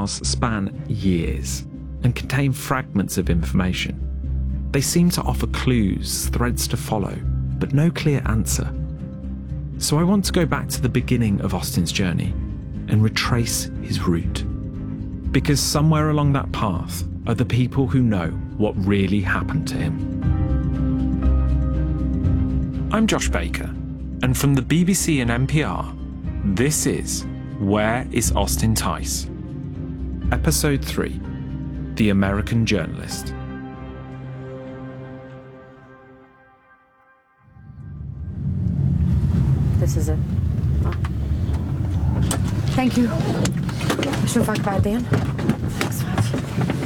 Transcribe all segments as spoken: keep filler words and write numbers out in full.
memoirs span years and contain fragments of information. They seem to offer clues, threads to follow, but no clear answer. So I want to go back to the beginning of Austin's journey and retrace his route. Because somewhere along that path are the people who know what really happened to him. I'm Josh Baker, and from the B B C and N P R, this is Where is Austin Tice? Episode three, The American Journalist. This is it. Oh. Thank you. Schönen Tag bei Dan. Thanks so much.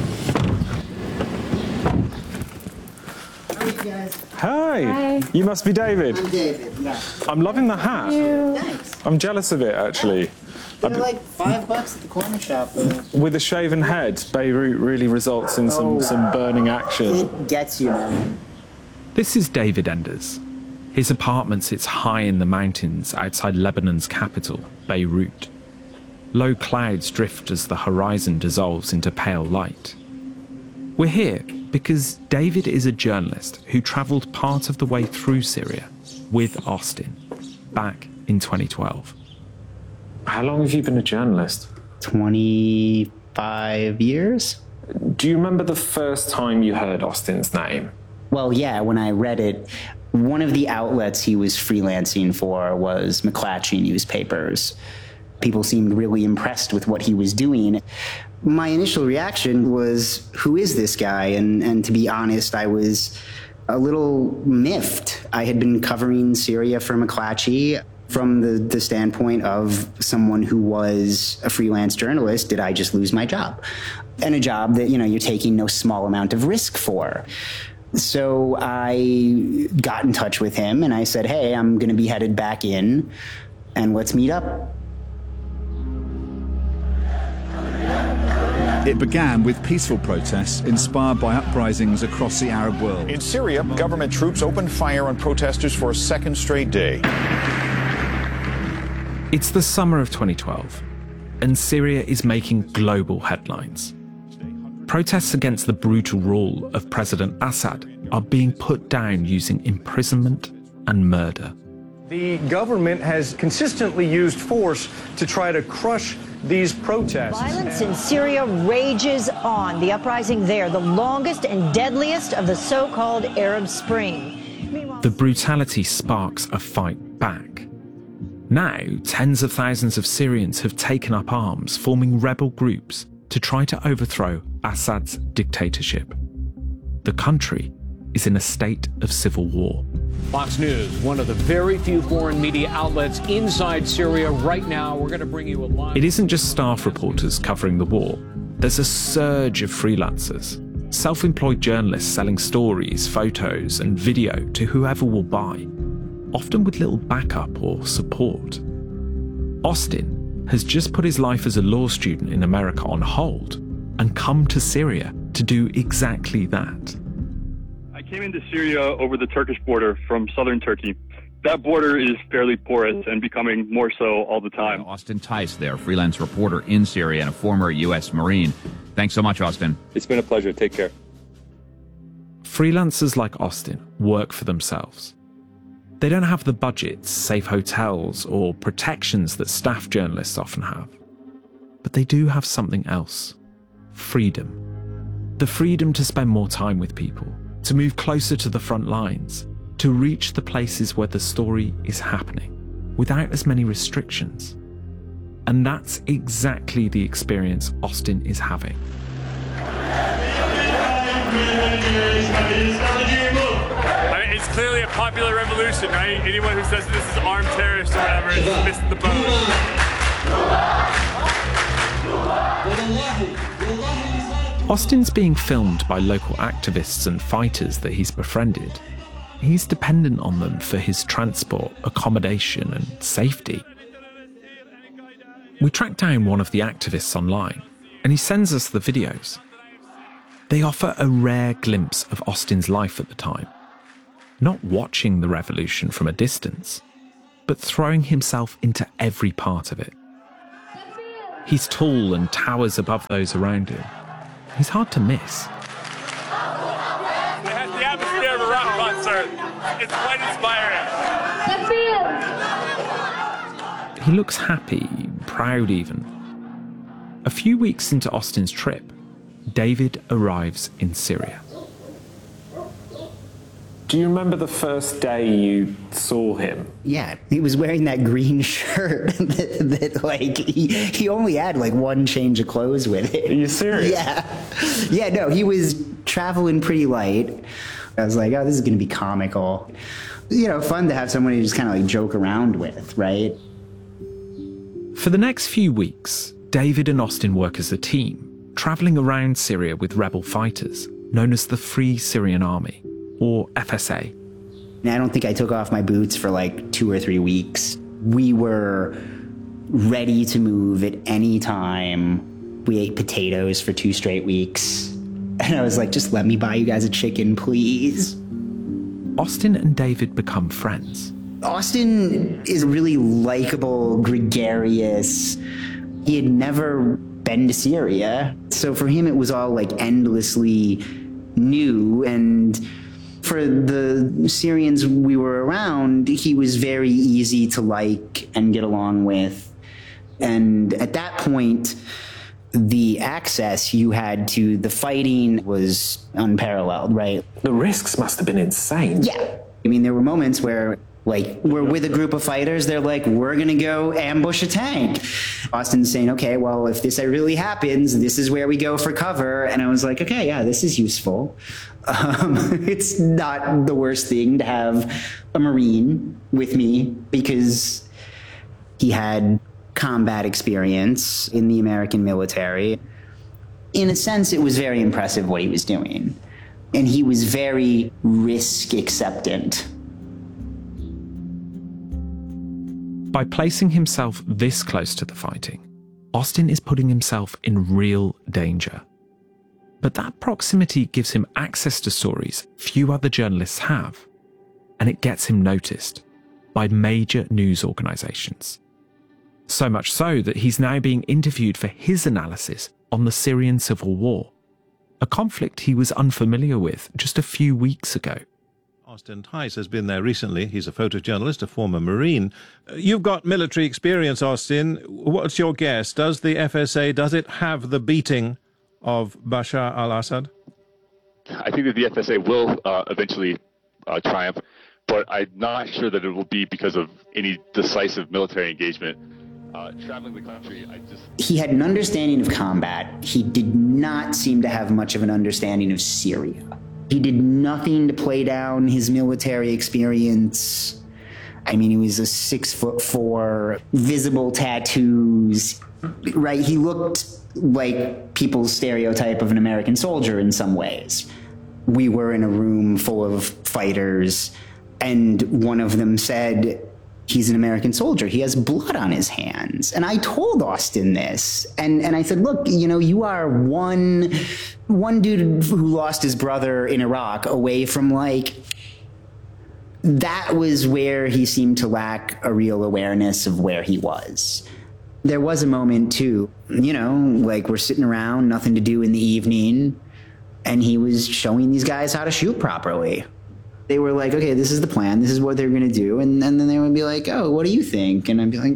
How are you guys? Hi. Hi. You must be David. I'm David, yeah. I'm loving the hat. Thanks. I'm jealous of it, actually. They're like five bucks at the corner shop. Uh, With a shaven head, Beirut really results in some, Oh. some burning action. it gets you, man. This is David Enders. His apartment sits high in the mountains outside Lebanon's capital, Beirut. Low clouds drift as the horizon dissolves into pale light. We're here because David is a journalist who travelled part of the way through Syria with Austin back in twenty twelve. How long have you been a journalist? twenty-five years? Do you remember the first time you heard Austin's name? Well, yeah, when I read it, one of the outlets he was freelancing for was McClatchy newspapers. People seemed really impressed with what he was doing. My initial reaction was, who is this guy? And, and to be honest, I was a little miffed. I had been covering Syria for McClatchy from the, the standpoint of someone who was a freelance journalist. Did I just lose my job? And a job that, you know, you're taking no small amount of risk for. So I got in touch with him and I said, hey, I'm going to be headed back in and let's meet up. It began with peaceful protests inspired by uprisings across the Arab world. In Syria, government troops opened fire on protesters for a second straight day. It's the summer of twenty twelve, and Syria is making global headlines. Protests against the brutal rule of President Assad are being put down using imprisonment and murder. The government has consistently used force to try to crush these protests. Violence in Syria rages on. The uprising there, the longest and deadliest of the so-called Arab Spring. Meanwhile, The brutality sparks a fight back. Now, tens of thousands of Syrians have taken up arms, forming rebel groups to try to overthrow Assad's dictatorship. The country is in a state of civil war. Fox News, one of the very few foreign media outlets inside Syria right now. We're going to bring you a live... It isn't just staff reporters covering the war. There's a surge of freelancers, self-employed journalists selling stories, photos, and video to whoever will buy, often with little backup or support. Austin has just put his life as a law student in America on hold and come to Syria to do exactly that. I came into Syria over the Turkish border from southern Turkey. That border is fairly porous and becoming more so all the time. Austin Tice there, freelance reporter in Syria and a former U S Marine. Thanks so much, Austin. It's been a pleasure. Take care. Freelancers like Austin work for themselves. They don't have the budgets, safe hotels, or protections that staff journalists often have. But they do have something else. Freedom. The freedom to spend more time with people, to move closer to the front lines, to reach the places where the story is happening, without as many restrictions. And that's exactly the experience Austin is having. I mean, it's clearly a popular revolution, right? Anyone who says this is armed terrorists or whatever is missed the boat. Austin's being filmed by local activists and fighters that he's befriended. He's dependent on them for his transport, accommodation, and safety. We track down one of the activists online, and he sends us the videos. They offer a rare glimpse of Austin's life at the time. Not watching the revolution from a distance, but throwing himself into every part of it. He's tall and towers above those around him. He's hard to miss. It has the atmosphere of a rock concert. It's quite inspiring. He looks happy, proud even. A few weeks into Austin's trip, David arrives in Syria. Do you remember the first day you saw him? Yeah, he was wearing that green shirt that, that like, he, he only had like one change of clothes with it. Are you serious? Yeah. Yeah, no, he was traveling pretty light. I was like, oh, this is going to be comical. You know, fun to have someone to just kind of like joke around with, right? For the next few weeks, David and Austin work as a team, traveling around Syria with rebel fighters, known as the Free Syrian Army, or F S A. And I don't think I took off my boots for like two or three weeks. We were ready to move at any time. We ate potatoes for two straight weeks. And I was like, just let me buy you guys a chicken, please. Austin and David become friends. Austin is really likable, gregarious. He had never been to Syria. So for him, it was all like endlessly new. And for the Syrians we were around, he was very easy to like and get along with. And at that point, the access you had to the fighting was unparalleled, right? The risks must have been insane. Yeah. I mean, there were moments where, like, we're with a group of fighters, they're like, we're going to go ambush a tank. Austin's saying, okay, well, if this really happens, this is where we go for cover. And I was like, okay, yeah, this is useful. Um, it's not the worst thing to have a Marine with me because he had combat experience in the American military. In a sense, it was very impressive what he was doing. And he was very risk acceptant. By placing himself this close to the fighting, Austin is putting himself in real danger. But that proximity gives him access to stories few other journalists have, and it gets him noticed by major news organisations. So much so that he's now being interviewed for his analysis on the Syrian civil war, a conflict he was unfamiliar with just a few weeks ago. Austin Tice has been there recently. He's a photojournalist, a former Marine. You've got military experience, Austin. What's your guess? Does the F S A, does it have the beating of Bashar al-Assad? I think that the F S A will uh, eventually uh, triumph, but I'm not sure that it will be because of any decisive military engagement. Uh, traveling the country, I just... He had an understanding of combat. He did not seem to have much of an understanding of Syria. He did nothing to play down his military experience. I mean, he was a six foot four, visible tattoos, right? He looked like people's stereotype of an American soldier in some ways. We were in a room full of fighters, and one of them said, he's an American soldier. He has blood on his hands. And I told Austin this. And, and I said, look, you know, you are one, one dude who lost his brother in Iraq away from, like, that was where he seemed to lack a real awareness of where he was. There was a moment, too, you know, like we're sitting around, nothing to do in the evening, and he was showing these guys how to shoot properly. They were like, okay, this is the plan. This is what they're going to do. And, and then they would be like, oh, what do you think? And I'd be like,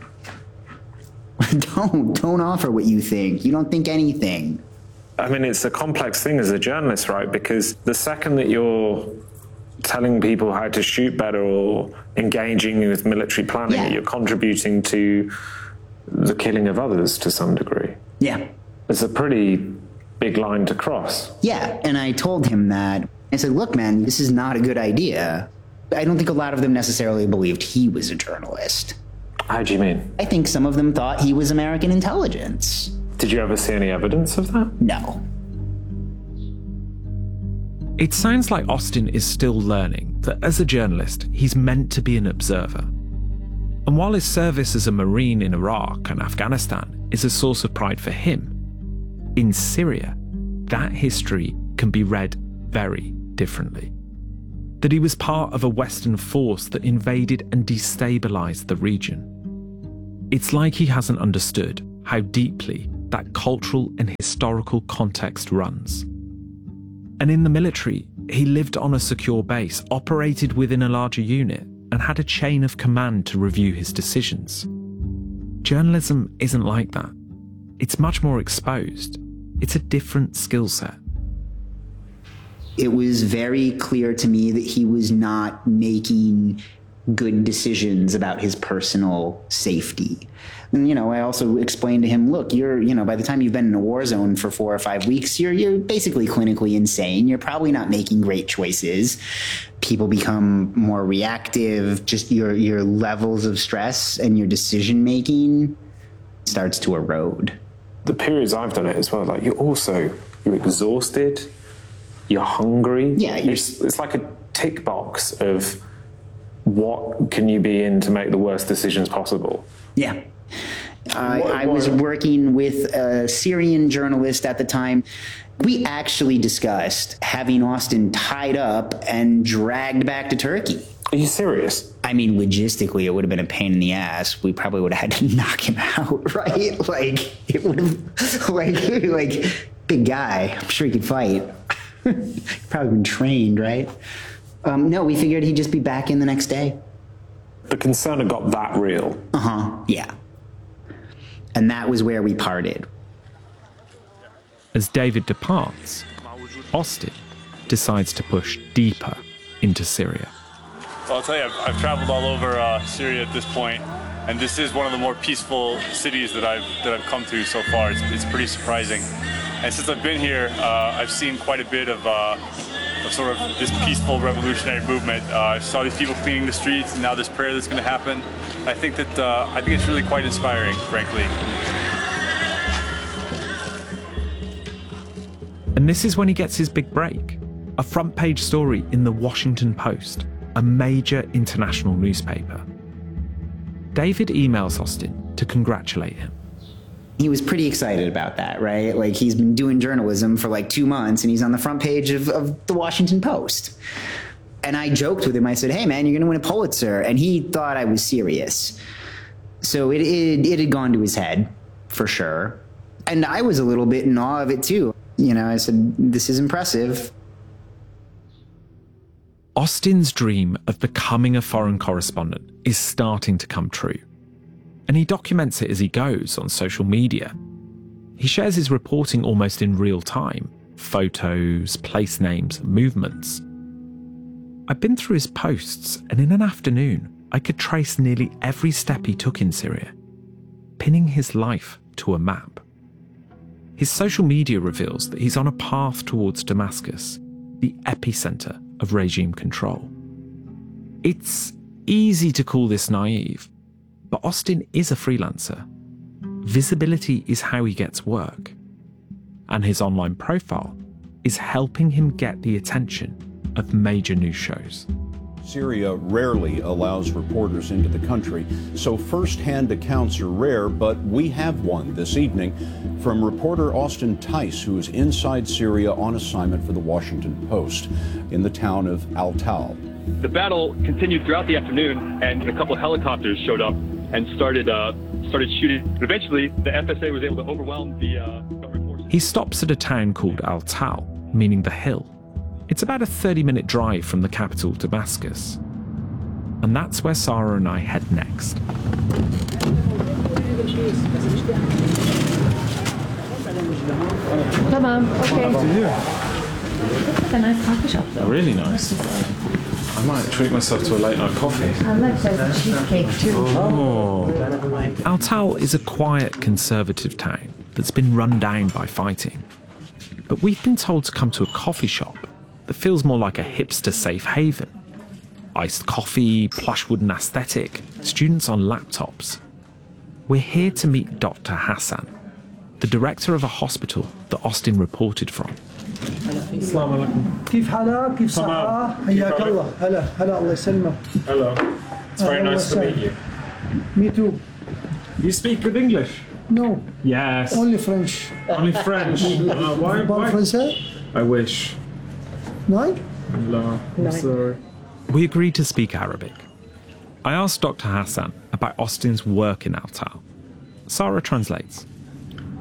don't, don't offer what you think. You don't think anything. I mean, it's a complex thing as a journalist, right? Because the second that you're telling people how to shoot better or engaging with military planning, yeah. you're contributing to the killing of others to some degree. Yeah. It's a pretty big line to cross. Yeah, and I told him that. I said, look, man, this is not a good idea. I don't think a lot of them necessarily believed he was a journalist. How do you mean? I think some of them thought he was American intelligence. Did you ever see any evidence of that? No. It sounds like Austin is still learning that as a journalist, he's meant to be an observer. And while his service as a Marine in Iraq and Afghanistan is a source of pride for him, in Syria, that history can be read very differently. That he was part of a Western force that invaded and destabilized the region. It's like he hasn't understood how deeply that cultural and historical context runs. And in the military, he lived on a secure base, operated within a larger unit, and had a chain of command to review his decisions. Journalism isn't like that. It's much more exposed. It's a different skill set. It was very clear to me that he was not making good decisions about his personal safety. And, you know, I also explained to him, look, you're, you know, by the time you've been in a war zone for four or five weeks, you're, you're basically clinically insane. You're probably not making great choices. People become more reactive. Just your, your levels of stress and your decision making starts to erode. The periods I've done it as well, like you're also, you're exhausted, you're hungry. Yeah. You're, it's, it's like a tick box of what can you be in to make the worst decisions possible. Yeah. Uh, what, I was working with a Syrian journalist at the time. We actually discussed having Austin tied up and dragged back to Turkey. Are you serious? I mean, logistically, it would have been a pain in the ass. We probably would have had to knock him out, right? Like, it would have, like, like, big guy. I'm sure he could fight. Probably been trained, right? Um, no, we figured he'd just be back in the next day. The concern had got that real. Uh-huh, yeah. And that was where we parted. As David departs, Austin decides to push deeper into Syria. Well, I'll tell you, I've, I've traveled all over uh, Syria at this point, and this is one of the more peaceful cities that I've that I've come to so far. It's, it's pretty surprising. And since I've been here, uh, I've seen quite a bit of, uh, of sort of this peaceful revolutionary movement. Uh, I saw these people cleaning the streets, and now this prayer that's going to happen. I think that uh, I think it's really quite inspiring, frankly. And this is when he gets his big break. A front page story in the Washington Post, a major international newspaper. David emails Austin to congratulate him. He was pretty excited about that, right? Like, he's been doing journalism for like two months and he's on the front page of, of the Washington Post. And I joked with him. I said, hey, man, you're going to win a Pulitzer. And he thought I was serious. So it, it, it had gone to his head, for sure. And I was a little bit in awe of it, too. You know, I said, this is impressive. Austin's dream of becoming a foreign correspondent is starting to come true. And he documents it as he goes on social media. He shares his reporting almost in real time. Photos, place names, movements. I've been through his posts, and in an afternoon, I could trace nearly every step he took in Syria, pinning his life to a map. His social media reveals that he's on a path towards Damascus, the epicenter of regime control. It's easy to call this naive, but Austin is a freelancer. Visibility is how he gets work. And his online profile is helping him get the attention of major news shows. Syria rarely allows reporters into the country, so first-hand accounts are rare, but we have one this evening from reporter Austin Tice, who is inside Syria on assignment for the Washington Post in the town of Al-Tal. The battle continued throughout the afternoon, and a couple of helicopters showed up and started uh, started shooting. But eventually, the F S A was able to overwhelm the uh, government forces. He stops at a town called Al-Tal, meaning the hill. It's about a thirty-minute drive from the capital, Damascus. And that's where Sarah and I head next. Tamam, okay. It's a nice coffee shop, though. Really nice. I might treat myself to a late night coffee. I like the cheesecake, too. Oh. Al-Tal is a quiet, conservative town that's been run down by fighting. But we've been told to come to a coffee shop that feels more like a hipster safe haven. Iced coffee, plush wooden aesthetic, students on laptops. We're here to meet Doctor Hassan, the director of a hospital that Austin reported from. Assalamu alaikum. كيف حالك؟ كيف صحة؟ حياك الله. هلا هلا الله يسلمك. Hello. It's very nice to meet you. Me too. You speak good English? No. Yes. Only French. Only French. uh, why? why? Français? I wish. No? No. I'm sorry. We agreed to speak Arabic. I asked Doctor Hassan about Austin's work in Al-Tal. Sarah translates.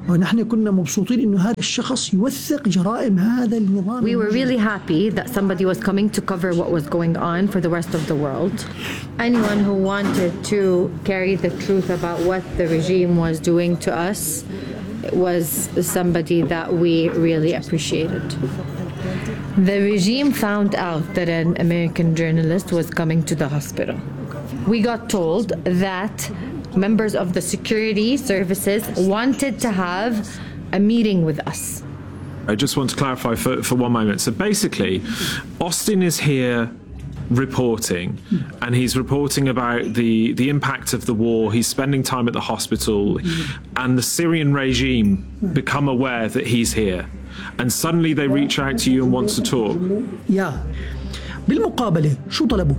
ونحن كنا مبسوطين إنه هذا الشخص يوثق جرائم هذا النظام. We were really happy that somebody was coming to cover what was going on for the rest of the world. Anyone who wanted to carry the truth about what the regime was doing to us was somebody that we really appreciated. The regime found out that an American journalist was coming to the hospital. We got told that members of the security services wanted to have a meeting with us. I just want to clarify for, for one moment. So basically, Austin is here reporting, and he's reporting about the, the impact of the war. He's spending time at the hospital, and the Syrian regime become aware that he's here. And suddenly they reach out to you and want to talk. Yeah. بالمقابلة شو طلبوا؟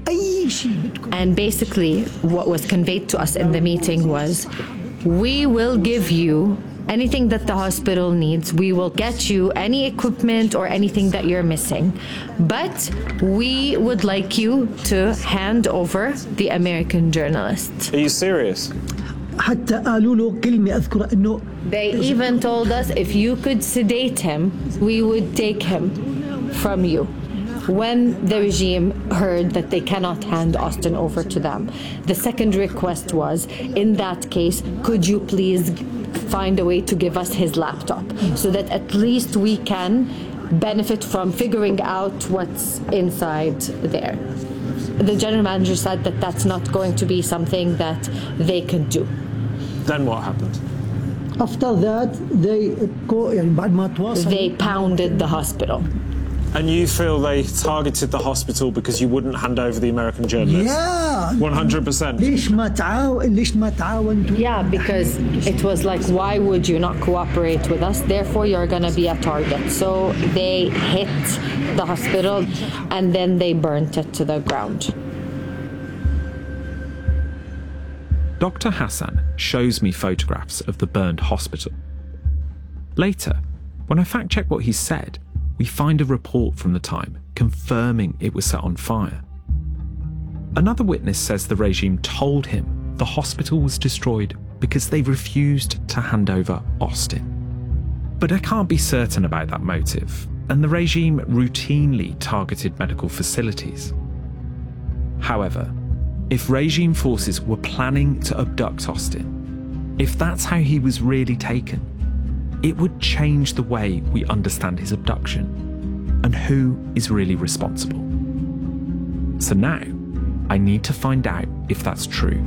And basically, what was conveyed to us in the meeting was, we will give you anything that the hospital needs. We will get you any equipment or anything that you're missing. But we would like you to hand over the American journalist. Are you serious? حتى قالوا له كلمة أذكر إنه. They even told us if you could sedate him, we would take him from you. When the regime heard that they cannot hand Austin over to them, the second request was, in that case, could you please find a way to give us his laptop so that at least we can benefit from figuring out what's inside there. The general manager said that that's not going to be something that they could do. Then what happened? After that, they يعني بعد ما تواصلوا. They pounded the hospital. And you feel they targeted the hospital because you wouldn't hand over the American journalist? Yeah. one hundred percent. ليش ما تعاون ليش ما تعاونتوا؟ Yeah, because it was like, why would you not cooperate with us? Therefore, you're going to be a target. So they hit the hospital and then they burnt it to the ground. Doctor Hassan shows me photographs of the burned hospital. Later, when I fact-check what he said, we find a report from the time confirming it was set on fire. Another witness says the regime told him the hospital was destroyed because they refused to hand over Austin. But I can't be certain about that motive, and the regime routinely targeted medical facilities. However, if regime forces were planning to abduct Austin, if that's how he was really taken, it would change the way we understand his abduction and who is really responsible. So now, I need to find out if that's true.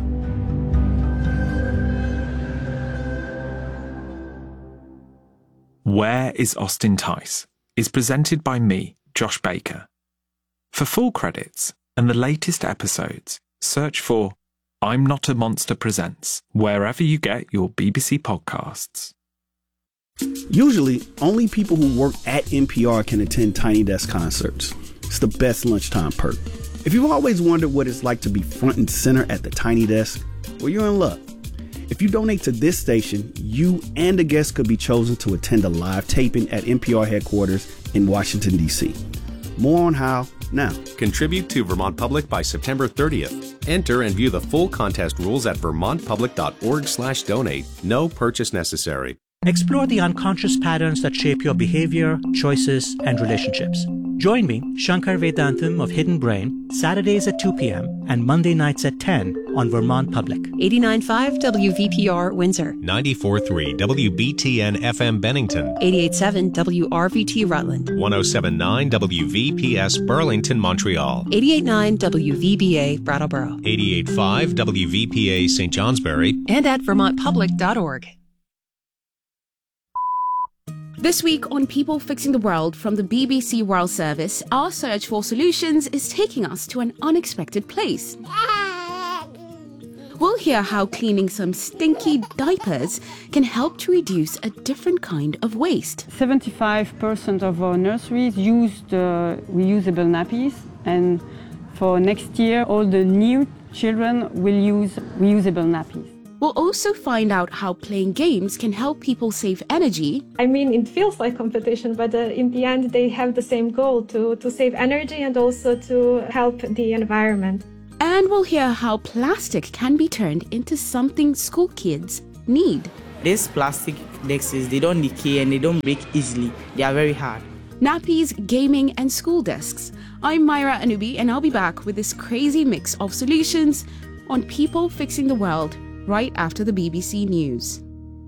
Where is Austin Tice? Is presented by me, Josh Baker. For full credits and the latest episodes, search for I'm Not a Monster Presents wherever you get your B B C podcasts. Usually, only people who work at N P R can attend Tiny Desk concerts. It's the best lunchtime perk. If you've always wondered what it's like to be front and center at the Tiny Desk, well, you're in luck. If you donate to this station, you and a guest could be chosen to attend a live taping at N P R headquarters in Washington, D C. More on how now. Contribute to Vermont Public by September thirtieth. Enter and view the full contest rules at vermontpublic.org slash donate. No purchase necessary. Explore the unconscious patterns that shape your behavior, choices, and relationships. Join me, Shankar Vedantam of Hidden Brain, Saturdays at two p.m. and Monday nights at ten on Vermont Public. eighty-nine point five W V P R Windsor. ninety-four point three W B T N F M Bennington. eighty-eight point seven W R V T Rutland. one oh seven point nine W V P S Burlington, Montreal. eighty-eight point nine W V B A Brattleboro. eighty-eight point five W V P A Saint Johnsbury. And at vermont public dot org. This week on People Fixing the World from the B B C World Service, our search for solutions is taking us to an unexpected place. We'll hear how cleaning some stinky diapers can help to reduce a different kind of waste. seventy-five percent of our nurseries used uh, reusable nappies, and for next year, all the new children will use reusable nappies. We'll also find out how playing games can help people save energy. I mean, it feels like competition, but uh, in the end, they have the same goal, to, to save energy and also to help the environment. And we'll hear how plastic can be turned into something school kids need. These plastic desks, they don't decay and they don't break easily. They are very hard. Nappies, gaming, and school desks. I'm Myra Anubi, and I'll be back with this crazy mix of solutions on People Fixing the World right after the B B C News.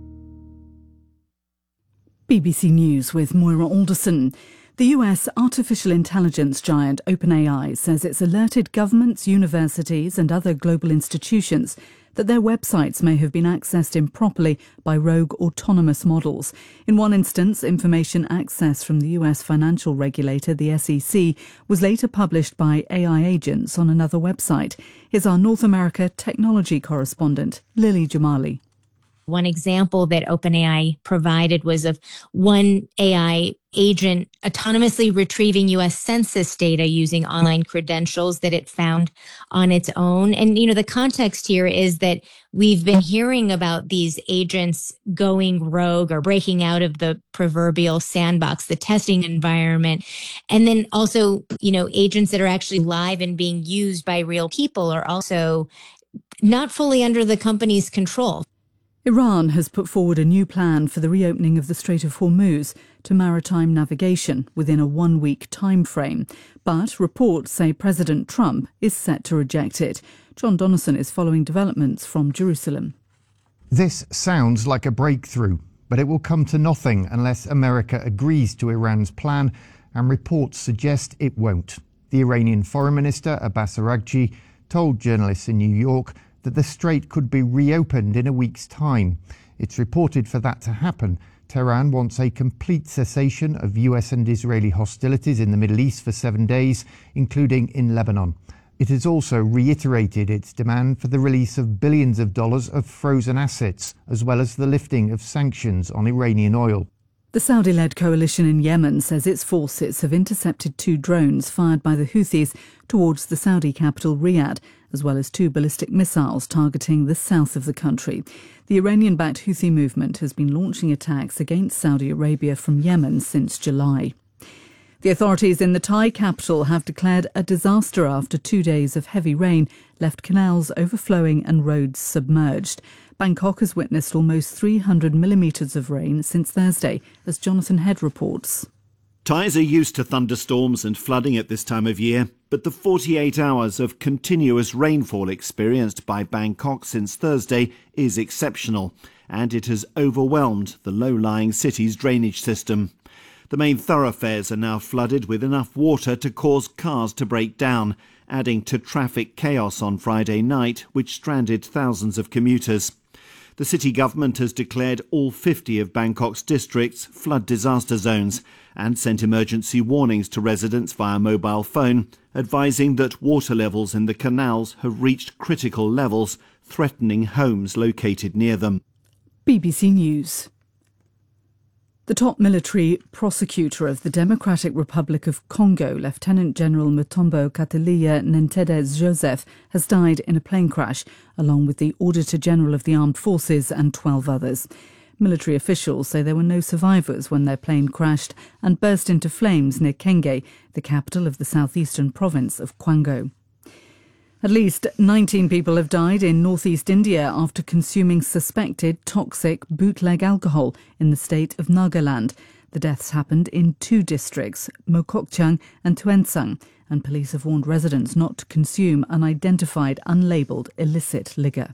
B B C News with Moira Alderson. The U S artificial intelligence giant OpenAI says it's alerted governments, universities and other global institutions that their websites may have been accessed improperly by rogue autonomous models. In one instance, information accessed from the U S financial regulator, the S E C, was later published by A I agents on another website. Here's our North America technology correspondent, Lily Jamali. One example that OpenAI provided was of one A I agent autonomously retrieving U S Census data using online credentials that it found on its own. And, you know, the context here is that we've been hearing about these agents going rogue or breaking out of the proverbial sandbox, the testing environment. And then also, you know, agents that are actually live and being used by real people are also not fully under the company's control. Iran has put forward a new plan for the reopening of the Strait of Hormuz to maritime navigation within a one-week time frame. But reports say President Trump is set to reject it. John Donnison is following developments from Jerusalem. This sounds like a breakthrough, but it will come to nothing unless America agrees to Iran's plan, and reports suggest it won't. The Iranian Foreign Minister, Abbas Araghchi, told journalists in New York that the strait could be reopened in a week's time. It's reported for that to happen, Tehran wants a complete cessation of U S and Israeli hostilities in the Middle East for seven days, including in Lebanon. It has also reiterated its demand for the release of billions of dollars of frozen assets, as well as the lifting of sanctions on Iranian oil. The Saudi-led coalition in Yemen says its forces have intercepted two drones fired by the Houthis towards the Saudi capital Riyadh, as well as two ballistic missiles targeting the south of the country. The Iranian-backed Houthi movement has been launching attacks against Saudi Arabia from Yemen since July. The authorities in the Thai capital have declared a disaster after two days of heavy rain left canals overflowing and roads submerged. Bangkok has witnessed almost three hundred millimetres of rain since Thursday, as Jonathan Head reports. Thais are used to thunderstorms and flooding at this time of year, but the forty-eight hours of continuous rainfall experienced by Bangkok since Thursday is exceptional, and it has overwhelmed the low-lying city's drainage system. The main thoroughfares are now flooded with enough water to cause cars to break down, adding to traffic chaos on Friday night, which stranded thousands of commuters. The city government has declared all fifty of Bangkok's districts flood disaster zones and sent emergency warnings to residents via mobile phone, advising that water levels in the canals have reached critical levels, threatening homes located near them. B B C News. The top military prosecutor of the Democratic Republic of Congo, Lieutenant General Mutombo Katelia Nentedes Joseph, has died in a plane crash, along with the Auditor General of the Armed Forces and twelve others. Military officials say there were no survivors when their plane crashed and burst into flames near Kenge, the capital of the southeastern province of Kwango. At least nineteen people have died in northeast India after consuming suspected toxic bootleg alcohol in the state of Nagaland. The deaths happened in two districts, Mokokchung and Tuensang, and police have warned residents not to consume unidentified, unlabelled illicit liquor.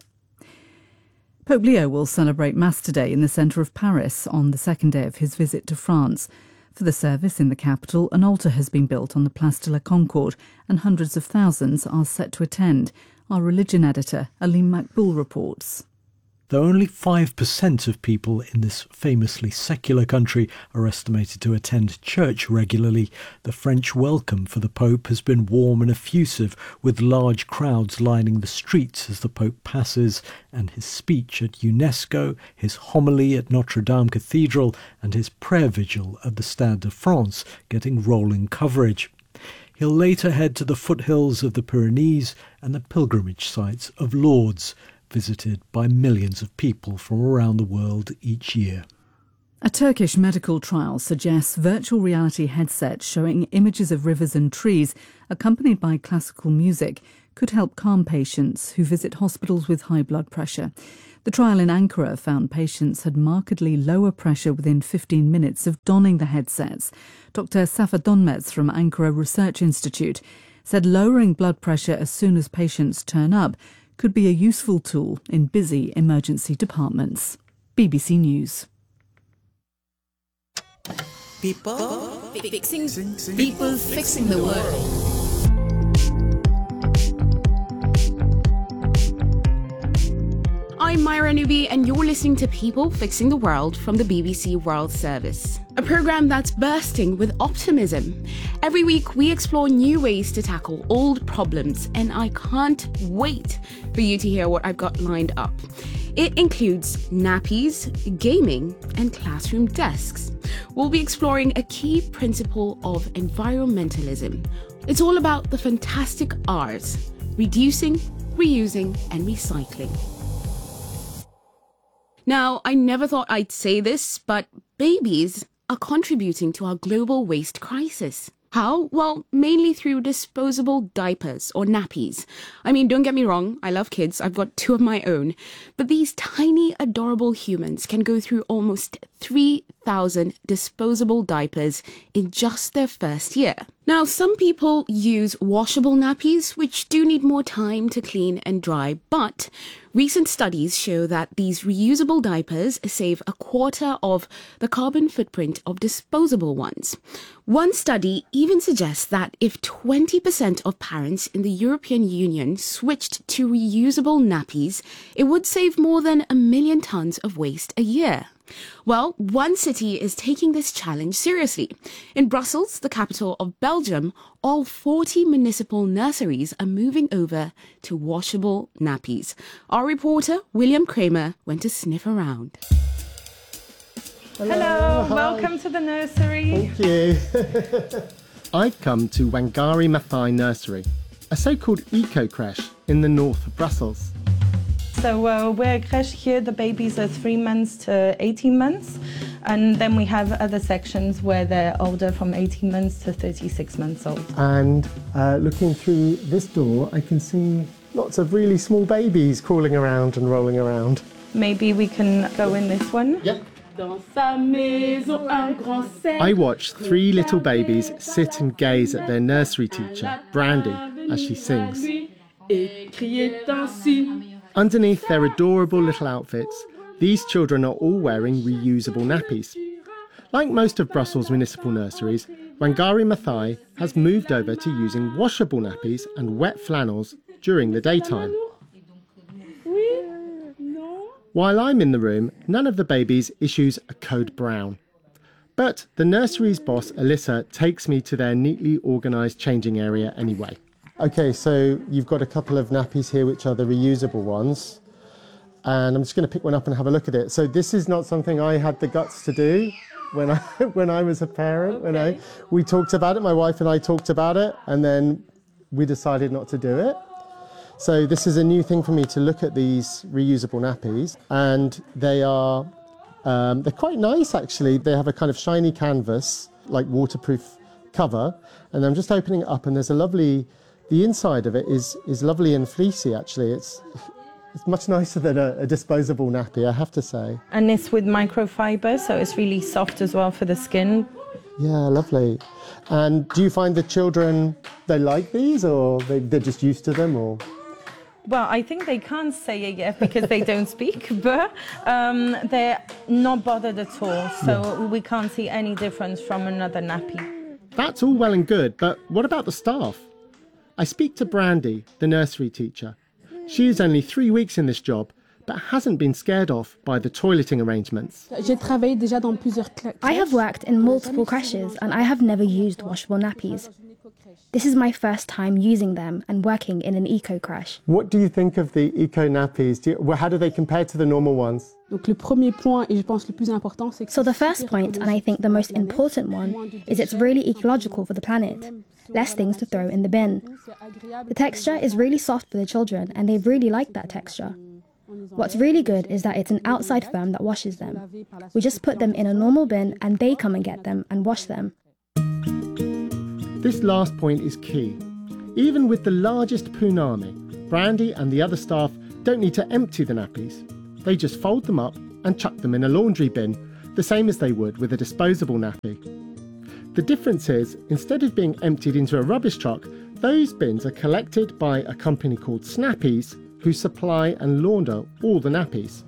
Pope Leo will celebrate Mass today in the centre of Paris on the second day of his visit to France. For the service in the capital, an altar has been built on the Place de la Concorde and hundreds of thousands are set to attend. Our religion editor, Alim Makboul, reports. Though only five percent of people in this famously secular country are estimated to attend church regularly, the French welcome for the Pope has been warm and effusive, with large crowds lining the streets as the Pope passes, and his speech at UNESCO, his homily at Notre Dame Cathedral, and his prayer vigil at the Stade de France getting rolling coverage. He'll later head to the foothills of the Pyrenees and the pilgrimage sites of Lourdes, visited by millions of people from around the world each year. A Turkish medical trial suggests virtual reality headsets showing images of rivers and trees, accompanied by classical music, could help calm patients who visit hospitals with high blood pressure. The trial in Ankara found patients had markedly lower pressure within fifteen minutes of donning the headsets. Doctor Safa Donmez from Ankara Research Institute said lowering blood pressure as soon as patients turn up could be a useful tool in busy emergency departments. B B C News. People fixing, people fixing the world. I'm Myra Newby, and you're listening to People Fixing the World from the B B C World Service, a programme that's bursting with optimism. Every week, we explore new ways to tackle old problems, and I can't wait for you to hear what I've got lined up. It includes nappies, gaming, and classroom desks. We'll be exploring a key principle of environmentalism. It's all about the fantastic R's: reducing, reusing, and recycling. Now, I never thought I'd say this, but babies are contributing to our global waste crisis. How? Well, mainly through disposable diapers or nappies. I mean, don't get me wrong, I love kids, I've got two of my own. But these tiny, adorable humans can go through almost three thousand disposable diapers in just their first year. Now, some people use washable nappies, which do need more time to clean and dry, but recent studies show that these reusable diapers save a quarter of the carbon footprint of disposable ones. One study even suggests that if twenty percent of parents in the European Union switched to reusable nappies, it would save more than a million tons of waste a year. Well, one city is taking this challenge seriously. In Brussels, the capital of Belgium, all forty municipal nurseries are moving over to washable nappies. Our reporter, William Kramer, went to sniff around. Hello, Hello. Welcome to the nursery. Thank you. I've come to Wangari Maathai Nursery, a so-called eco-creche in the north of Brussels. So uh, we're a creche here, the babies are three months to eighteen months. And then we have other sections where they're older, from eighteen months to thirty-six months old. And uh, looking through this door, I can see lots of really small babies crawling around and rolling around. Maybe we can go in this one? Yep. I watch three little babies sit and gaze at their nursery teacher, Brandy, as she sings. Underneath their adorable little outfits, these children are all wearing reusable nappies. Like most of Brussels' municipal nurseries, Wangari Maathai has moved over to using washable nappies and wet flannels during the daytime. While I'm in the room, none of the babies issues a code brown. But the nursery's boss, Alyssa, takes me to their neatly organised changing area anyway. Okay, so you've got a couple of nappies here, which are the reusable ones. And I'm just going to pick one up and have a look at it. So this is not something I had the guts to do when I when I was a parent. Okay. When I we talked about it, my wife and I talked about it, and then we decided not to do it. So this is a new thing for me to look at these reusable nappies, and they are um, they're quite nice actually. They have a kind of shiny canvas, like waterproof cover, and I'm just opening it up, and there's a lovely. The inside of it is is lovely and fleecy actually. It's it's much nicer than a, a disposable nappy, I have to say. And it's with microfiber, so it's really soft as well for the skin. Yeah, lovely. And do you find the children, they like these, or they, they're just used to them, or? Well, I think they can't say it yet because they don't speak, but um, they're not bothered at all, so yeah. We can't see any difference from another nappy. That's all well and good, but what about the staff? I speak to Brandy, the nursery teacher. She is only three weeks in this job, but hasn't been scared off by the toileting arrangements. I have worked in multiple creches and I have never used washable nappies. This is my first time using them and working in an eco creche. What do you think of the eco nappies? Do you, how do they compare to the normal ones? So the first point, and I think the most important one, is it's really ecological for the planet. Less things to throw in the bin. The texture is really soft for the children and they really like that texture. What's really good is that it's an outside firm that washes them. We just put them in a normal bin and they come and get them and wash them. This last point is key. Even with the largest poonami, Brandy and the other staff don't need to empty the nappies. They just fold them up and chuck them in a laundry bin, the same as they would with a disposable nappy. The difference is, instead of being emptied into a rubbish truck, those bins are collected by a company called Snappies, who supply and launder all the nappies.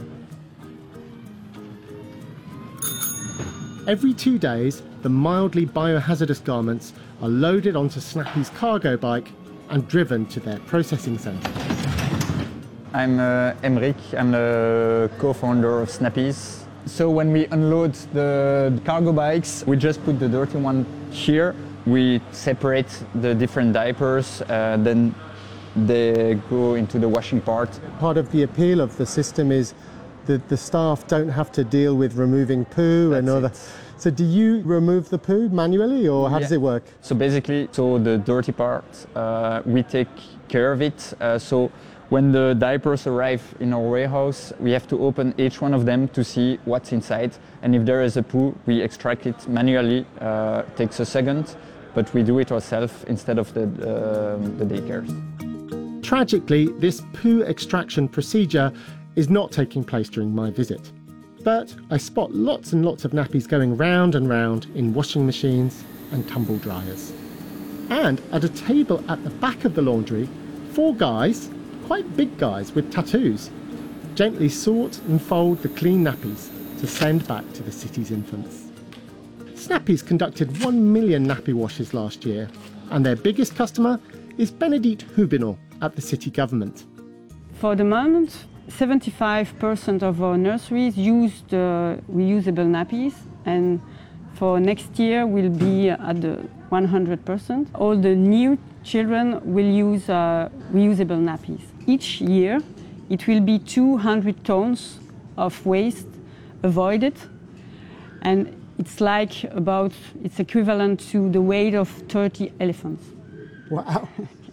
Every two days, the mildly biohazardous garments are loaded onto Snappy's cargo bike and driven to their processing centre. I'm uh, Emric, I'm the co-founder of Snappies. So when we unload the cargo bikes, we just put the dirty one here. We separate the different diapers, uh, then they go into the washing part. Part of the appeal of the system is that the staff don't have to deal with removing poo. That's and all that. So do you remove the poo manually, or how yeah. does it work? So basically, so the dirty part, uh, we take care of it. Uh, so when the diapers arrive in our warehouse, we have to open each one of them to see what's inside. And if there is a poo, we extract it manually. Uh, it takes a second, but we do it ourselves instead of the, uh, the daycares. Tragically, this poo extraction procedure is not taking place during my visit. But I spot lots and lots of nappies going round and round in washing machines and tumble dryers. And at a table at the back of the laundry, four guys, quite big guys with tattoos, gently sort and fold the clean nappies to send back to the city's infants. Snappies conducted one million nappy washes last year, and their biggest customer is Benedict Hubinot at the city government. For the moment, seventy-five percent of our nurseries use the reusable nappies, and for next year we'll be at the one hundred percent. All the new children will use uh, reusable nappies. Each year it will be two hundred tons of waste avoided, and it's like about, it's equivalent to the weight of thirty elephants. Wow.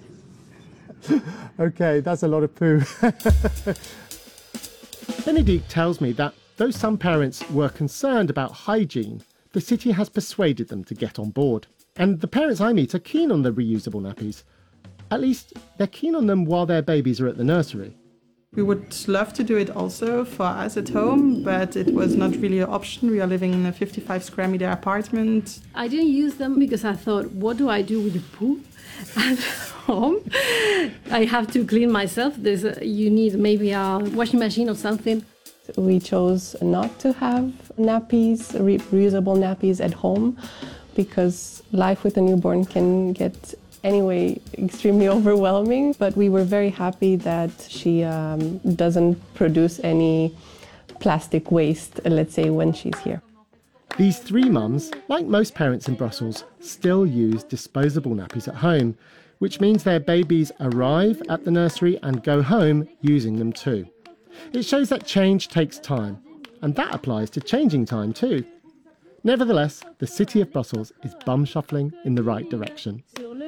Okay, that's a lot of poo. Benedict tells me that though some parents were concerned about hygiene, the city has persuaded them to get on board. And the parents I meet are keen on the reusable nappies. At least they're keen on them while their babies are at the nursery. We would love to do it also for us at home, but it was not really an option. We are living in a fifty-five square meter apartment. I didn't use them because I thought, what do I do with the poo at home? I have to clean myself. There's a, you need maybe a washing machine or something. We chose not to have nappies, re- reusable nappies at home, because life with a newborn can get anyway extremely overwhelming, but we were very happy that she um, doesn't produce any plastic waste, let's say, when she's here. These three mums, like most parents in Brussels, still use disposable nappies at home, which means their babies arrive at the nursery and go home using them too. It shows that change takes time, and that applies to changing time too. Nevertheless, the city of Brussels is bum shuffling in the right direction.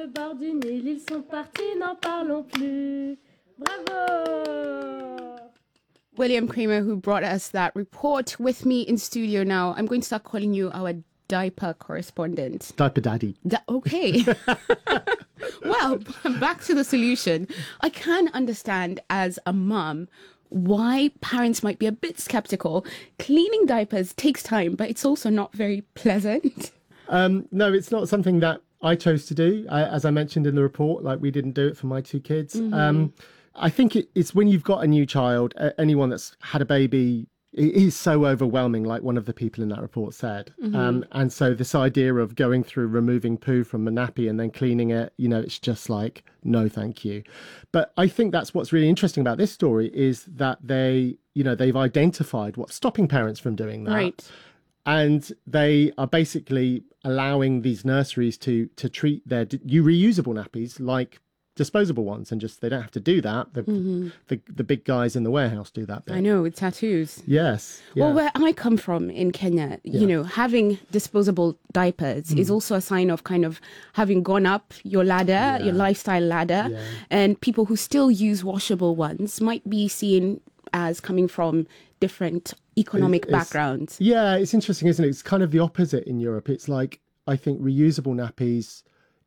William Kramer, who brought us that report, with me in studio now. I'm going to start calling you our diaper correspondent. Diaper daddy. Da- okay. Well, back to the solution. I can understand as a mum why parents might be a bit skeptical. Cleaning diapers takes time, but it's also not very pleasant. Um, no, it's not something that I chose to do. I, as I mentioned in the report, like we didn't do it for my two kids. Mm-hmm. Um, I think it, it's when you've got a new child, uh, anyone that's had a baby, it is so overwhelming, like one of the people in that report said. Mm-hmm. Um, and so this idea of going through removing poo from a nappy and then cleaning it, you know, it's just like, no, thank you. But I think that's what's really interesting about this story is that they, you know, they've identified what's stopping parents from doing that. Right. And they are basically allowing these nurseries to to treat their you reusable nappies like disposable ones, and just they don't have to do that. The mm-hmm. the, the big guys in the warehouse do that bit. I know, with tattoos. Yes. Yeah. Well, where I come from in Kenya, yeah. you know, having disposable diapers mm. is also a sign of kind of having gone up your ladder, yeah. your lifestyle ladder. Yeah. And people who still use washable ones might be seen as coming from different economic it's, backgrounds. Yeah, it's interesting, isn't it? It's kind of the opposite in Europe. It's like, I think reusable nappies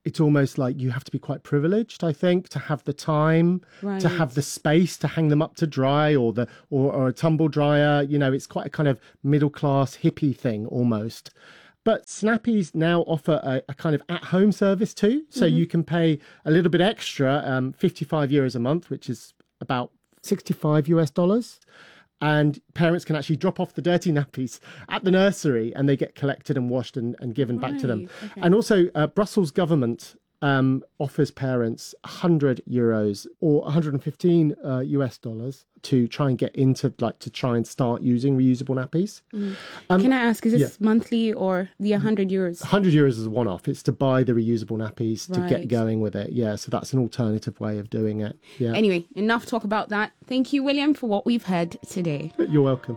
it's almost like you have to be quite privileged, I think, to have the time, Right. to have the space to hang them up to dry, or the or, or a tumble dryer. You know, it's quite a kind of middle class hippie thing almost. But Snappies now offer a, a kind of at-home service too. So Mhm. you can pay a little bit extra, um, fifty-five euros a month, which is about sixty-five US dollars. And parents can actually drop off the dirty nappies at the nursery and they get collected and washed and, and given back to them. Right, okay. And also, uh, Brussels government um, offers parents one hundred euros or one hundred fifteen uh, US dollars to try and get into, like, to try and start using reusable nappies. Mm. Um, Can I ask, is this yeah. monthly or the one hundred euros? one hundred euros is a one-off. It's to buy the reusable nappies to Right. get going with it. Yeah, so that's an alternative way of doing it. Yeah. Anyway, enough talk about that. Thank you, William, for what we've heard today. You're welcome.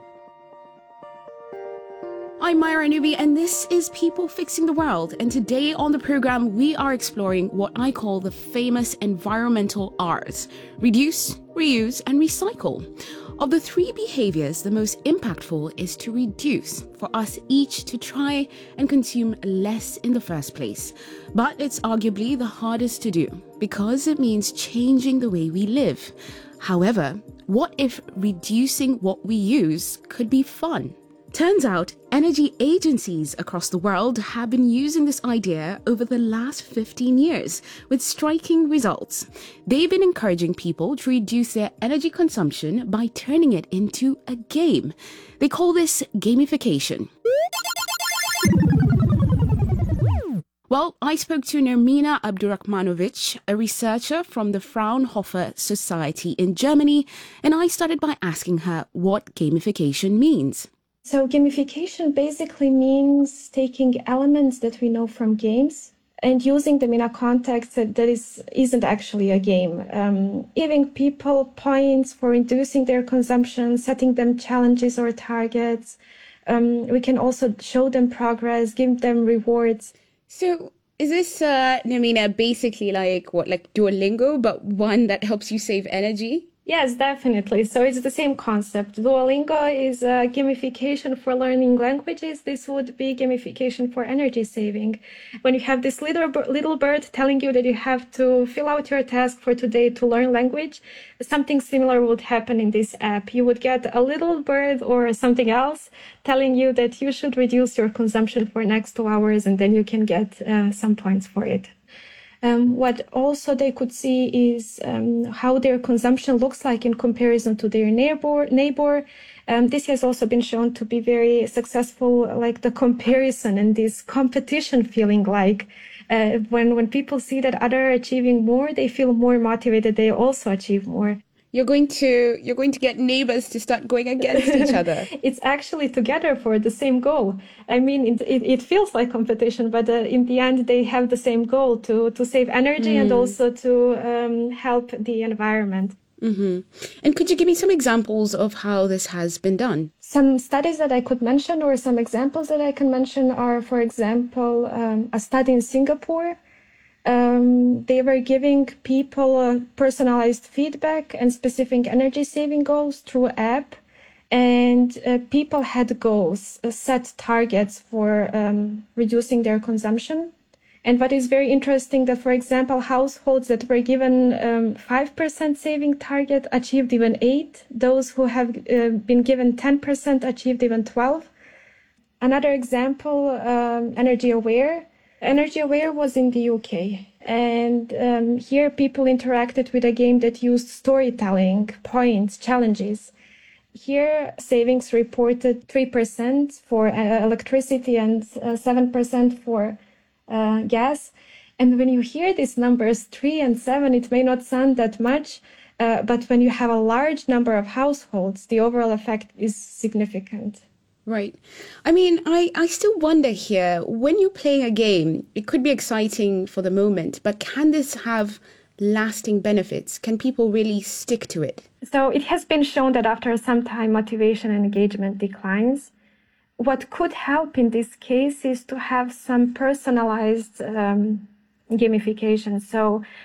I'm Myra Nubi, and this is People Fixing the World. And today on the program, we are exploring what I call the famous environmental R's: reduce, reuse, and recycle. Of the three behaviors, the most impactful is to reduce, for us each to try and consume less in the first place. But it's arguably the hardest to do because it means changing the way we live. However, what if reducing what we use could be fun? Turns out, energy agencies across the world have been using this idea over the last fifteen years with striking results. They've been encouraging people to reduce their energy consumption by turning it into a game. They call this gamification. Well, I spoke to Nermina Abdurrahmanovic, a researcher from the Fraunhofer Society in Germany, and I started by asking her what gamification means. So gamification basically means taking elements that we know from games and using them in a context that, that is, isn't actually a game. Um, giving people points for reducing their consumption, setting them challenges or targets. Um, we can also show them progress, give them rewards. So is this, uh, Nermina, basically like what, like Duolingo, but one that helps you save energy? Yes, definitely. So it's the same concept. Duolingo is a gamification for learning languages. This would be gamification for energy saving. When you have this little little bird telling you that you have to fill out your task for today to learn language, something similar would happen in this app. You would get a little bird or something else telling you that you should reduce your consumption for next two hours, and then you can get uh, some points for it. Um, what also they could see is um, how their consumption looks like in comparison to their neighbor. neighbor. Um, this has also been shown to be very successful, like the comparison and this competition feeling, like uh, when, when people see that others are achieving more, they feel more motivated, they also achieve more. You're going to you're going to get neighbors to start going against each other. It's actually together for the same goal. I mean, it, it, it feels like competition, but uh, in the end, they have the same goal to, to save energy Mm. and also to um, help the environment. Mm-hmm. And could you give me some examples of how this has been done? Some studies that I could mention or some examples that I can mention are, for example, um, a study in Singapore. Um, they were giving people uh, personalized feedback and specific energy saving goals through app. And uh, people had goals, uh, set targets for um, reducing their consumption. And what is very interesting that, for example, households that were given um, five percent saving target achieved even eight. Those who have uh, been given ten percent achieved even twelve. Another example, um, Energy Aware. Energy Aware was in the U K. And um, here people interacted with a game that used storytelling, points, challenges. Here, savings reported three percent for uh, electricity and uh, seven percent for uh, gas. And when you hear these numbers, three and seven, it may not sound that much, uh, but when you have a large number of households, the overall effect is significant. Right. I mean, I, I still wonder here, when you're playing a game, it could be exciting for the moment, but can this have lasting benefits? Can people really stick to it? So it has been shown that after some time, motivation and engagement declines. What could help in this case is to have some personalized um, gamification. So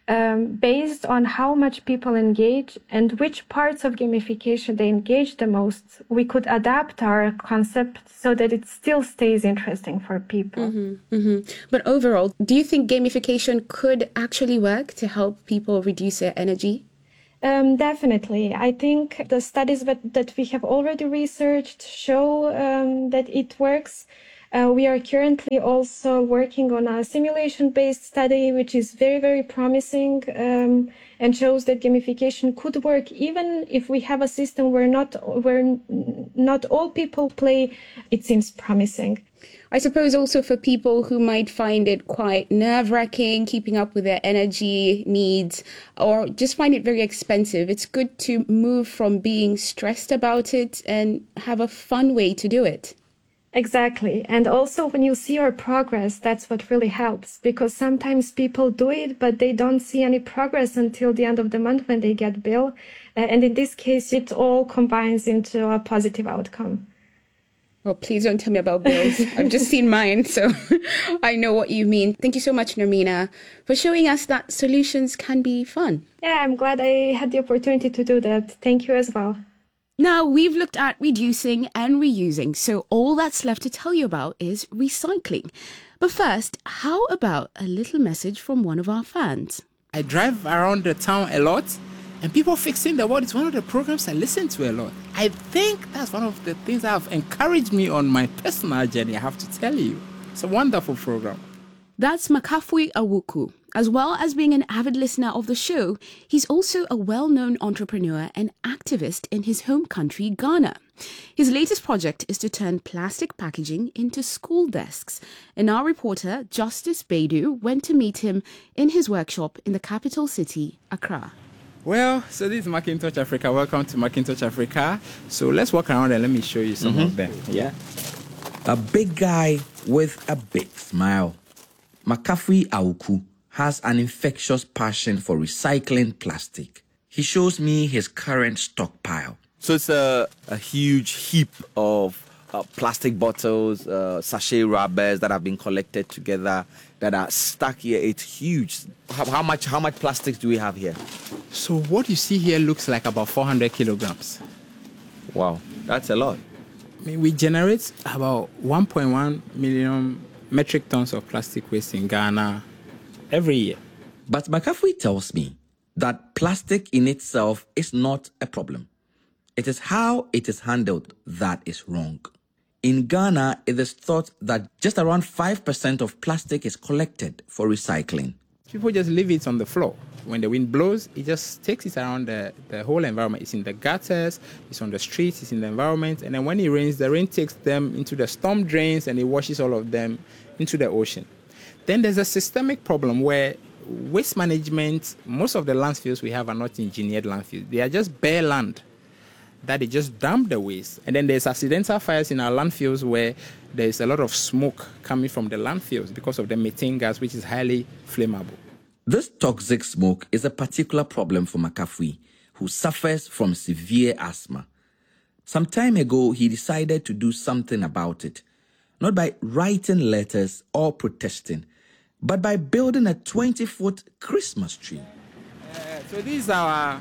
um, based on how much people engage and which parts of gamification they engage the most, we could adapt our concept so that it still stays interesting for people. Mm-hmm, mm-hmm. But overall, do you think gamification could actually work to help people reduce their energy? Um, definitely. I think the studies that, that we have already researched show um, that it works. Uh, we are currently also working on a simulation-based study, which is very, very promising um, and shows that gamification could work even if we have a system where not where not all people play. It seems promising. I suppose also for people who might find it quite nerve-wracking, keeping up with their energy needs, or just find it very expensive, it's good to move from being stressed about it and have a fun way to do it. Exactly. And also when you see your progress, that's what really helps, because sometimes people do it, but they don't see any progress until the end of the month when they get bill. Uh, and in this case, it all combines into a positive outcome. Well, please don't tell me about bills. I've just seen mine, so I know what you mean. Thank you so much, Nermina, for showing us that solutions can be fun. Yeah, I'm glad I had the opportunity to do that. Thank you as well. Now, we've looked at reducing and reusing, so all that's left to tell you about is recycling. But first, how about a little message from one of our fans? I drive around the town a lot, and People Fixing the World is one of the programs I listen to a lot. I think that's one of the things that have encouraged me on my personal journey, I have to tell you. It's a wonderful program. That's Makafui Awuku. As well as being an avid listener of the show, he's also a well-known entrepreneur and activist in his home country, Ghana. His latest project is to turn plastic packaging into school desks. And our reporter, Justice Baidu, went to meet him in his workshop in the capital city, Accra. Well, so this is Macintosh Africa. Welcome to Macintosh Africa. So let's walk around and let me show you some mm-hmm. of them. Yeah. A big guy with a big smile. Makafui Awuku has an infectious passion for recycling plastic. He shows me his current stockpile. So it's a, a huge heap of uh, plastic bottles, uh, sachet rubbers that have been collected together that are stuck here. It's huge. How, how much how much plastics do we have here? So what you see here looks like about four hundred kilograms. Wow, that's a lot. I mean, we generate about one point one million metric tons of plastic waste in Ghana every year. But Makafui tells me that plastic in itself is not a problem. It is how it is handled that is wrong. In Ghana, it is thought that just around five percent of plastic is collected for recycling. People just leave it on the floor. When the wind blows, it just takes it around the, the whole environment. It's in the gutters, it's on the streets, it's in the environment. And then when it rains, the rain takes them into the storm drains and it washes all of them into the ocean. Then there's a systemic problem where waste management, most of the landfills we have are not engineered landfills. They are just bare land that they just dump the waste. And then there's accidental fires in our landfills where there's a lot of smoke coming from the landfills because of the methane gas, which is highly flammable. This toxic smoke is a particular problem for Makafui, who suffers from severe asthma. Some time ago, he decided to do something about it, not by writing letters or protesting, but by building a twenty-foot Christmas tree. Uh, so this is our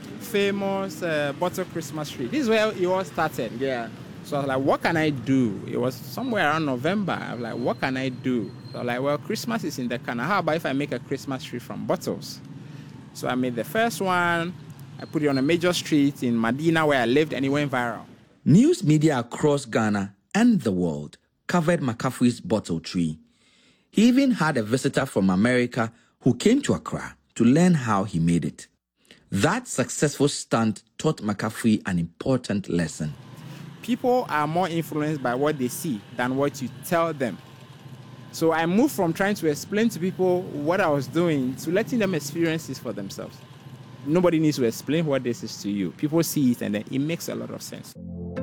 famous uh, bottle Christmas tree. This is where it all started. Yeah. So I was like, what can I do? It was somewhere around November. I was like, what can I do? So I was like, well, Christmas is in the corner. How about if I make a Christmas tree from bottles? So I made the first one. I put it on a major street in Medina where I lived, and it went viral. News media across Ghana and the world covered Makafui's bottle tree. He even had a visitor from America who came to Accra to learn how he made it. That successful stunt taught Makafui an important lesson. People are more influenced by what they see than what you tell them. So I moved from trying to explain to people what I was doing to letting them experience this for themselves. Nobody needs to explain what this is to you. People see it and then it makes a lot of sense.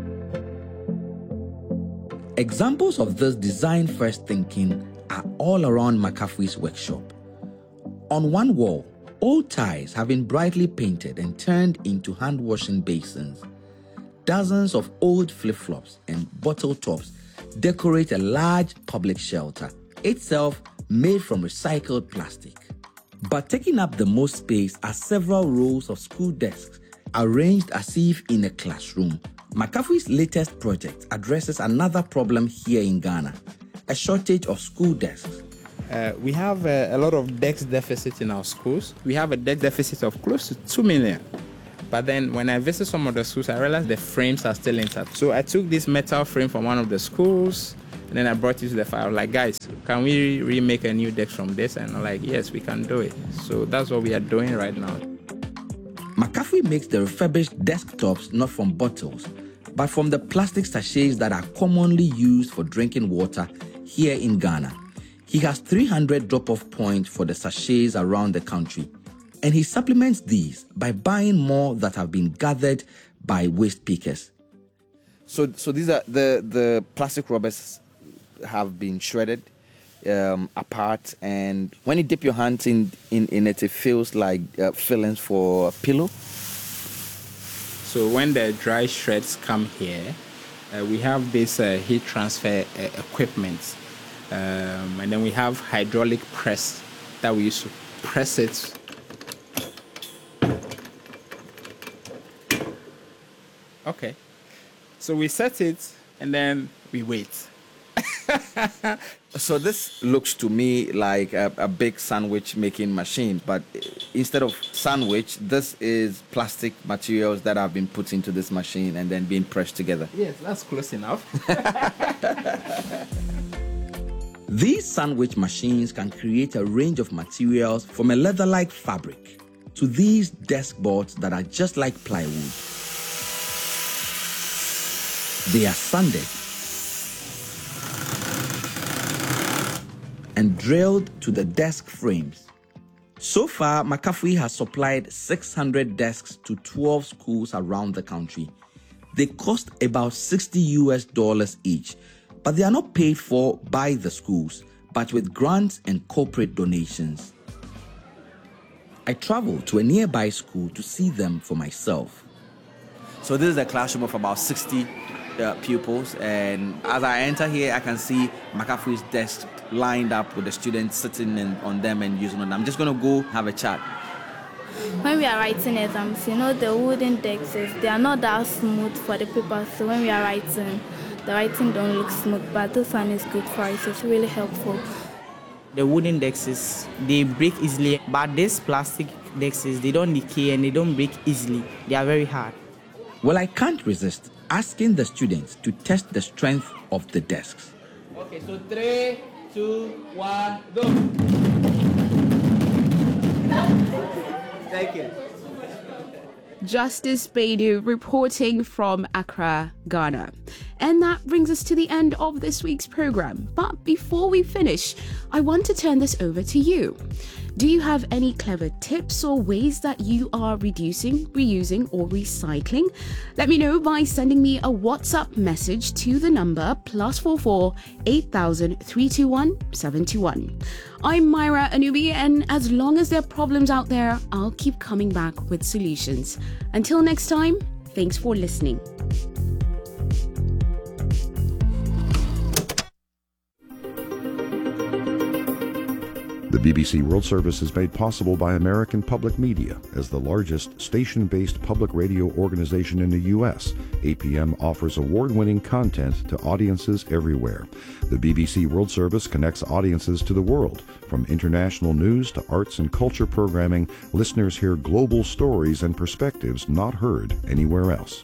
Examples of this design-first thinking are all around Makafui's workshop. On one wall, old ties have been brightly painted and turned into hand-washing basins. Dozens of old flip-flops and bottle tops decorate a large public shelter, itself made from recycled plastic. But taking up the most space are several rows of school desks arranged as if in a classroom. McAfee's latest project addresses another problem here in Ghana, a shortage of school desks. Uh, we have uh, a lot of desk deficit in our schools. We have a desk deficit of close to two million. But then when I visit some of the schools, I realized the frames are still intact. So I took this metal frame from one of the schools, and then I brought it to the fire. I was like, guys, can we remake a new desk from this? And I'm like, yes, we can do it. So that's what we are doing right now. McAfee makes the refurbished desktops not from bottles, but from the plastic sachets that are commonly used for drinking water here in Ghana. He has three hundred drop-off points for the sachets around the country, and he supplements these by buying more that have been gathered by waste pickers. So, so these are the the plastic rubbers have been shredded um, apart, and when you dip your hands in in, in it, it feels like uh, fillings for a pillow. So when the dry shreds come here, uh, we have this uh, heat transfer uh, equipment, um, and then we have hydraulic press that we use to press it. Okay, so we set it and then we wait. So this looks to me like a, a big sandwich making machine, but instead of sandwich, this is plastic materials that have been put into this machine and then being pressed together. Yes, that's close enough. These sandwich machines can create a range of materials from a leather-like fabric to these desk boards that are just like plywood. They are sanded and drilled to the desk frames. So far, McAfee has supplied six hundred desks to twelve schools around the country. They cost about sixty U S dollars each, but they are not paid for by the schools, but with grants and corporate donations. I traveled to a nearby school to see them for myself. So this is a classroom of about sixty uh, pupils, and as I enter here, I can see McAfee's desk lined up with the students sitting in, on them and using them. I'm just going to go have a chat. When we are writing exams, you know, the wooden desks, they are not that smooth for the paper, so when we are writing, the writing don't look smooth, but this one is good for us. It's really helpful. The wooden desks, they break easily, but these plastic desks, they don't decay and they don't break easily. They are very hard. Well, I can't resist asking the students to test the strength of the desks. Okay, so three, two, one, go. Thank you. Justice Baidu reporting from Accra, Ghana. And that brings us to the end of this week's program. But before we finish, I want to turn this over to you. Do you have any clever tips or ways that you are reducing, reusing, or recycling? Let me know by sending me a WhatsApp message to the number plus four four eight thousand three two one seven two one. I'm Myra Anubi, and as long as there are problems out there, I'll keep coming back with solutions. Until next time, thanks for listening. The B B C World Service is made possible by American Public Media. As the largest station-based public radio organization in the U S, A P M offers award-winning content to audiences everywhere. The B B C World Service connects audiences to the world. From international news to arts and culture programming, listeners hear global stories and perspectives not heard anywhere else.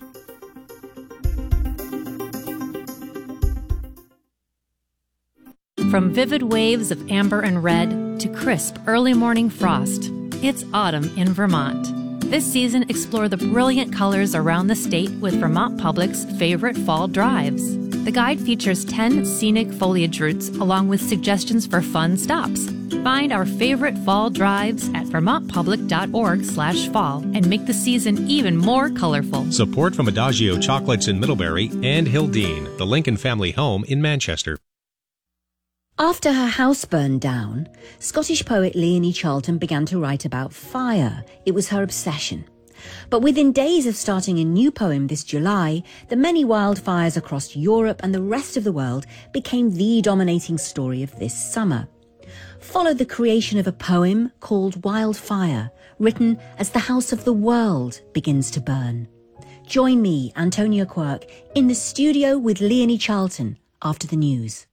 From vivid waves of amber and red to crisp early morning frost, it's autumn in Vermont. This season, explore the brilliant colors around the state with Vermont Public's favorite fall drives. The guide features ten scenic foliage routes along with suggestions for fun stops. Find our favorite fall drives at vermontpublic.org slash fall and make the season even more colorful. Support from Adagio Chocolates in Middlebury and Hildene, the Lincoln family home in Manchester. After her house burned down, Scottish poet Leonie Charlton began to write about fire. It was her obsession. But within days of starting a new poem this July, the many wildfires across Europe and the rest of the world became the dominating story of this summer. followed the creation of a poem called Wildfire, written as the house of the world begins to burn. Join me, Antonia Quirk, in the studio with Leonie Charlton after the news.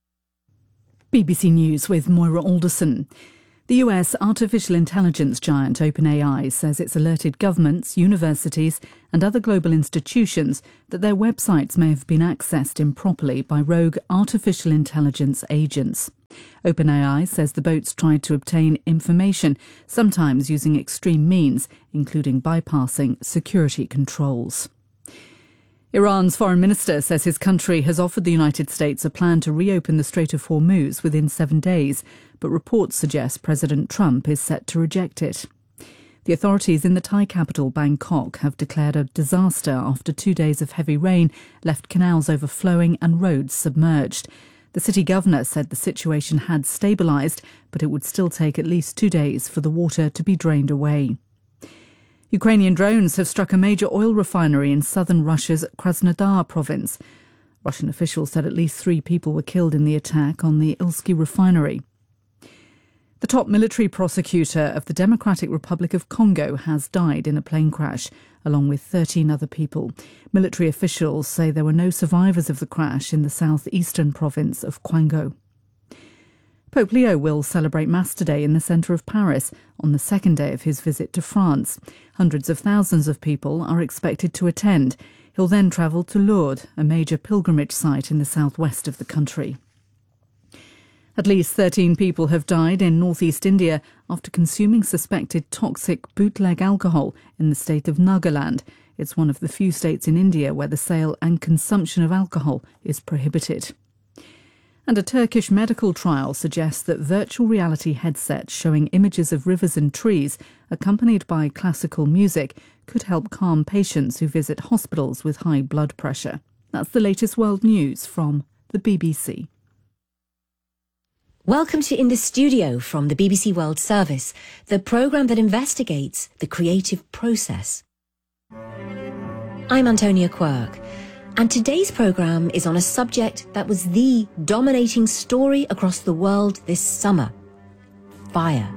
B B C News with Moira Alderson. The U S artificial intelligence giant OpenAI says it's alerted governments, universities and other global institutions that their websites may have been accessed improperly by rogue artificial intelligence agents. OpenAI says the bots tried to obtain information, sometimes using extreme means, including bypassing security controls. Iran's foreign minister says his country has offered the United States a plan to reopen the Strait of Hormuz within seven days, but reports suggest President Trump is set to reject it. The authorities in the Thai capital, Bangkok, have declared a disaster after two days of heavy rain left canals overflowing and roads submerged. The city governor said the situation had stabilised, but it would still take at least two days for the water to be drained away. Ukrainian drones have struck a major oil refinery in southern Russia's Krasnodar province. Russian officials said at least three people were killed in the attack on the Ilsky refinery. The top military prosecutor of the Democratic Republic of Congo has died in a plane crash, along with thirteen other people. Military officials say there were no survivors of the crash in the southeastern province of Kwango. Pope Leo will celebrate Mass today in the centre of Paris on the second day of his visit to France. Hundreds of thousands of people are expected to attend. He'll then travel to Lourdes, a major pilgrimage site in the southwest of the country. At least thirteen people have died in northeast India after consuming suspected toxic bootleg alcohol in the state of Nagaland. It's one of the few states in India where the sale and consumption of alcohol is prohibited. And a Turkish medical trial suggests that virtual reality headsets showing images of rivers and trees, accompanied by classical music, could help calm patients who visit hospitals with high blood pressure. That's the latest world news from the B B C. Welcome to In the Studio from the B B C World Service, the programme that investigates the creative process. I'm Antonia Quirk, and today's programme is on a subject that was the dominating story across the world this summer: fire.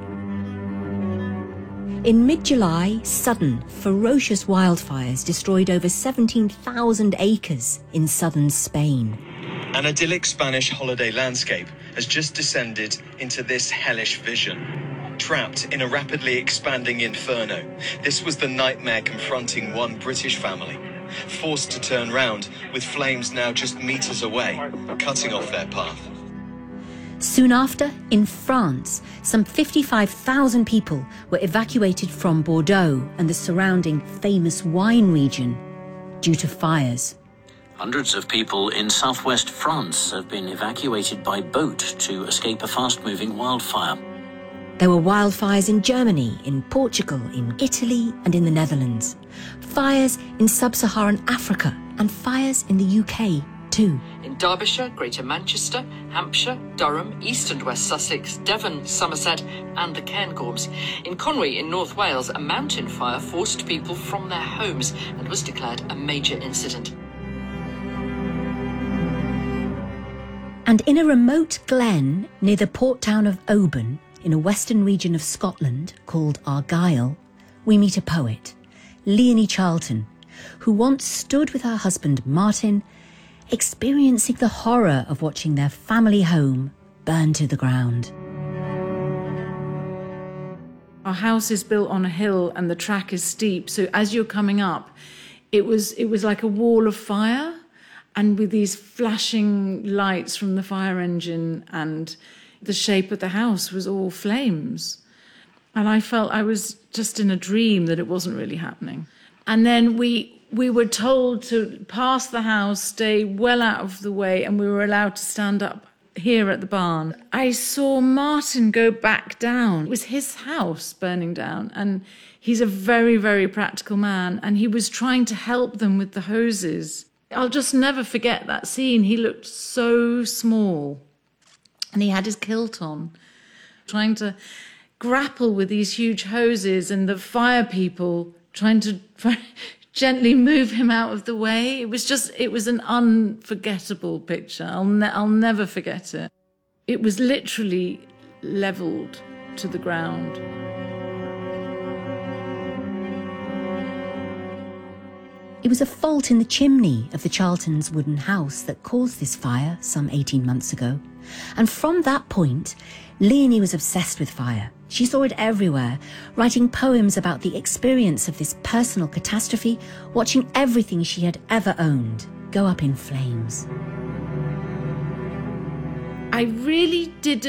In mid-July, sudden, ferocious wildfires destroyed over seventeen thousand acres in southern Spain. An idyllic Spanish holiday landscape has just descended into this hellish vision. Trapped in a rapidly expanding inferno, this was the nightmare confronting one British family, forced to turn round with flames now just metres away, cutting off their path. Soon after, in France, some fifty-five thousand people were evacuated from Bordeaux and the surrounding famous wine region due to fires. Hundreds of people in southwest France have been evacuated by boat to escape a fast-moving wildfire. There were wildfires in Germany, in Portugal, in Italy and in the Netherlands. Fires in sub-Saharan Africa and fires in the U K too. In Derbyshire, Greater Manchester, Hampshire, Durham, East and West Sussex, Devon, Somerset and the Cairngorms. In Conwy in North Wales, a mountain fire forced people from their homes and was declared a major incident. And in a remote glen near the port town of Oban, in a western region of Scotland called Argyll, we meet a poet, Leonie Charlton, who once stood with her husband Martin, experiencing the horror of watching their family home burn to the ground. Our house is built on a hill and the track is steep, so as you're coming up, it was it was like a wall of fire, and with these flashing lights from the fire engine, and the shape of the house was all flames. And I felt I was just in a dream, that it wasn't really happening. And then we we were told to pass the house, stay well out of the way, and we were allowed to stand up here at the barn. I saw Martin go back down. It was his house burning down, and he's a very, very practical man, and he was trying to help them with the hoses. I'll just never forget that scene. He looked so small, and he had his kilt on, trying to grapple with these huge hoses, and the fire people trying to gently move him out of the way. It was just, it was an unforgettable picture. I'll, ne- I'll never forget it. It was literally levelled to the ground. It was a fault in the chimney of the Charltons' wooden house that caused this fire some eighteen months ago. And from that point, Leonie was obsessed with fire. She saw it everywhere, writing poems about the experience of this personal catastrophe, watching everything she had ever owned go up in flames. I really did